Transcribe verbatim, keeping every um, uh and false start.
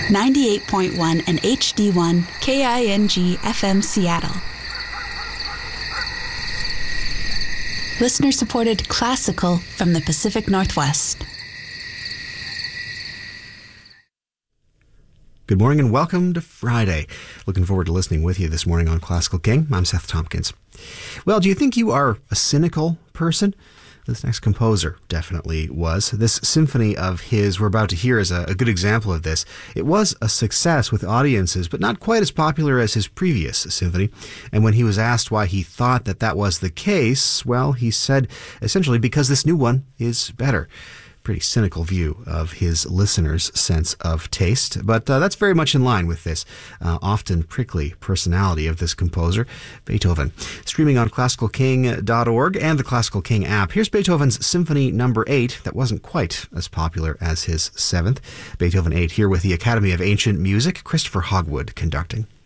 ninety-eight point one and H D one K I N G F M Seattle. Listener-supported classical from the Pacific Northwest. Good morning and welcome to Friday. Looking forward to listening with you this morning on Classical King. I'm Seth Tompkins. Well, do you think you are a cynical person? This next composer definitely was. This symphony of his we're about to hear is a, a good example of this. It was a success with audiences, but not quite as popular as his previous symphony. And when he was asked why he thought that that was the case, well, he said essentially because this new one is better. Pretty cynical view of his listeners' sense of taste, but uh, that's very much in line with this uh, often prickly personality of this composer, Beethoven. Streaming on classical king dot org and the Classical King app, here's Beethoven's Symphony Number eight that wasn't quite as popular as his seventh. Beethoven eight here with the Academy of Ancient Music, Christopher Hogwood conducting.